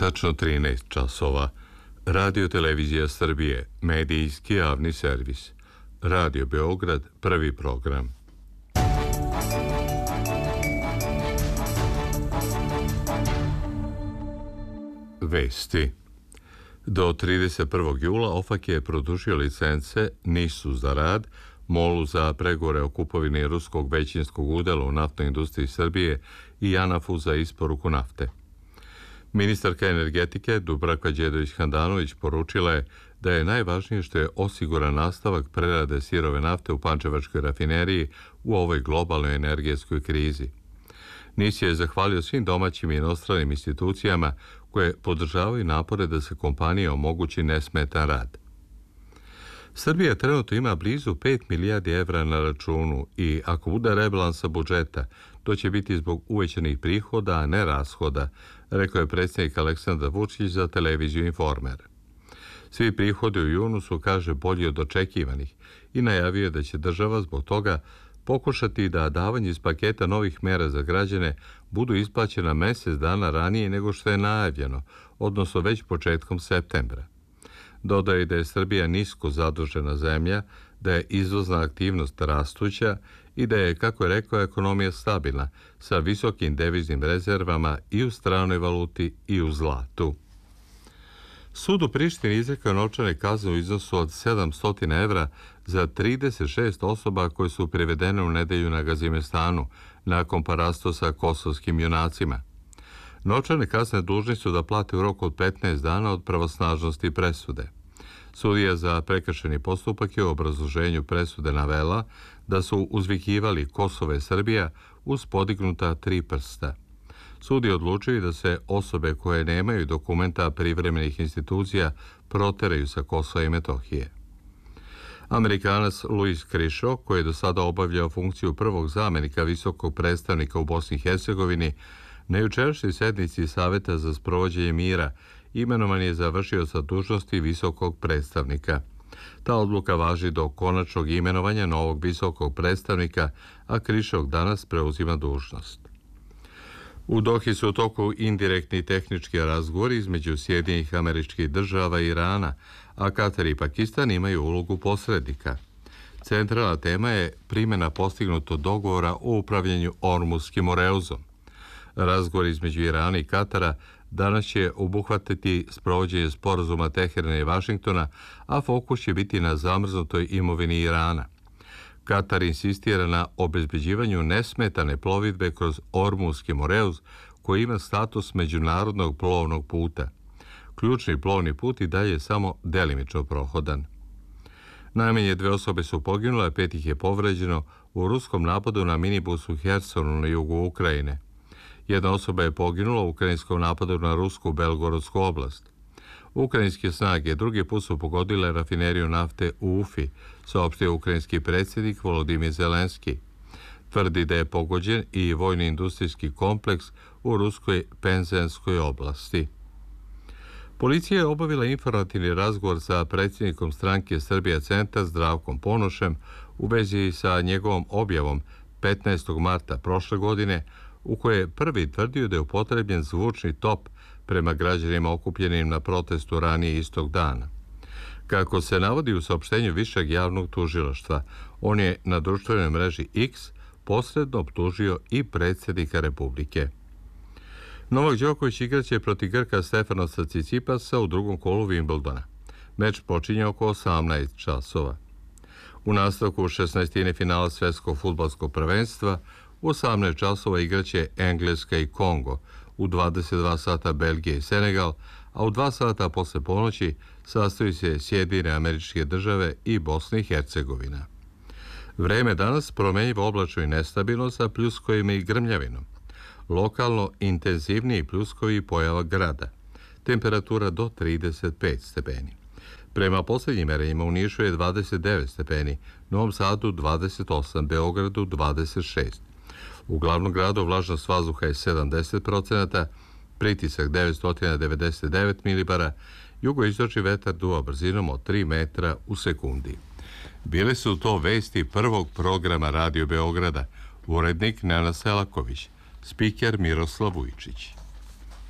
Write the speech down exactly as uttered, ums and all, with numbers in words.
Tačno trinaest časova. Radio Televizija Srbije, medijski javni servis. Radio Beograd, prvi program. Vesti. Do trideset prvog jula OFAK je produžio licence NIS-u za rad, MOL-u za pregovore o kupovini ruskog većinskog udela u naftnoj industriji Srbije i JANAF-u za isporuku nafte. Ministarka energetike Dubravka Đedović-Handanović poručila je da je najvažnije što je osiguran nastavak prerade sirove nafte u pančevačkoj rafineriji u ovoj globalnoj energetskoj krizi. NIS je zahvalio svim domaćim i inostranim institucijama koje podržavaju napore da se kompaniji omogući nesmetan rad. Srbija trenutno ima blizu pet milijardi evra na računu i ako bude rebalansa budžeta, to će biti zbog uvećanih prihoda, a ne rashoda, rekao je predsjednik Aleksandar Vučić za televiziju Informer. Svi prihodi u junu su, kaže, bolji od očekivanih i najavio je da će država zbog toga pokušati da davanje iz paketa novih mera za građane budu isplaćena mjesec dana ranije nego što je najavljeno, odnosno već početkom septembra. Dodaje da je Srbija nisko zadužena zemlja, da je izvozna aktivnost rastuća i da je, kako je rekao, ekonomija stabilna sa visokim deviznim rezervama i u stranoj valuti i u zlatu. Sud u Prištini izrekao novčane kazne u iznosu od sedamsto evra za trideset šest osoba koje su privedene u nedelju na Gazimestanu nakon parasto sa kosovskim junacima. Novčane kazne dužni su da plate u roku od petnaest dana od pravosnažnosti presude. Sudija za prekršajni postupak je u obrazloženju presude navela da su uzvikivali Kosovo i Srbija uz podignuta tri prsta. Sud je odlučio da se osobe koje nemaju dokumenta privremenih institucija proteraju sa Kosova i Metohije. Amerikanac Luis Krišo, koji je do sada obavljao funkciju prvog zamenika visokog predstavnika u Bosni i Hercegovini, na jučerašnjoj sednici Saveta za sprovođenje mira imenovan je završio sa dužnosti visokog predstavnika. Ta odluka važi do konačnog imenovanja novog visokog predstavnika, a Krišov danas preuzima dužnost. U Dohi su u toku indirektni tehnički razgovori između Sjedinjenih Američkih Država i Irana, a Katar i Pakistan imaju ulogu posrednika. Centralna tema je primjena postignutog dogovora o upravljanju Ormuzskim oreuzom. Razgovor između Irana i Katara danas će obuhvatiti sprovođenje sporazuma Teherana i Vašingtona, a fokus će biti na zamrznutoj imovini Irana. Katar insistira na obezbeđivanju nesmetane plovidbe kroz Ormuzski oreuz, koji ima status međunarodnog plovnog puta. Ključni plovni put i dalje je samo delimično prohodan. Najmanje dve osobe su poginule, pet ih je povređeno u ruskom napadu na minibus u Hersonu na jugu Ukrajine. Jedna osoba je poginula u ukrajinskom napadu na rusku Belgorodsku oblast. Ukrajinske snage drugi put su pogodile rafineriju nafte u Ufi, saopštio ukrajinski predsjednik Volodimir Zelenski. Tvrdi da je pogođen i vojno-industrijski kompleks u ruskoj Penzenskoj oblasti. Policija je obavila informativni razgovor sa predsjednikom stranke Srbija Centar Zdravkom Ponošem u vezi sa njegovom objavom petnaestog marta prošle godine, u kojoj je prvi tvrdio da je upotrebljen zvučni top prema građanima okupljenim na protestu ranije istog dana. Kako se navodi u saopštenju Višeg javnog tužilaštva, on je na društvenoj mreži X posredno optužio i predsjednika Republike. Novak Đoković igraće protiv Grka Stefanosa Cicipasa u drugom kolu Wimbledona. Meč počinje oko osamnaest časova. U nastavku šesnaestine finala Svetskog fudbalskog prvenstva u osamnaest časova igraće Engleska i Kongo, u dvadeset dva sata Belgija i Senegal, a u dva sata posle ponoći sastoji se Sjedinjene Američke Države i Bosna i Hercegovina. Vreme danas promenjivo oblačno i nestabilno sa pljuskovima i grmljavinom. Lokalno intenzivniji pljuskovi i pojava grada. Temperatura do trideset pet stepeni. Prema posljednjim merenjima u Nišu je dvadeset devet stepeni, Novom Sadu dvadeset osam, Beogradu dvadeset šest. U glavnom gradu vlažnost vazduha je sedamdeset procenata, pritisak devetsto devedeset devet milibara, jugoistočni vetar duva brzinom od tri metra u sekundi. Bile su to vesti prvog programa Radio Beograda, urednik Nenad Selaković, spiker Miroslav Vujčić.